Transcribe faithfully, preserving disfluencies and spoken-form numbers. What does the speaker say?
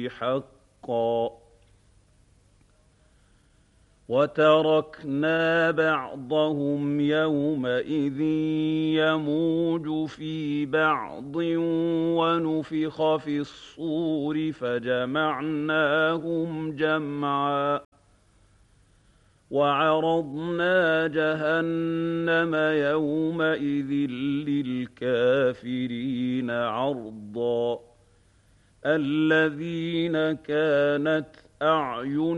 حقا وتركنا بعضهم يومئذ يموج في بعض ونفخ في الصور فجمعناهم جمعا وعرضنا جهنم يومئذ للكافرين عرضا الذين كانت أعين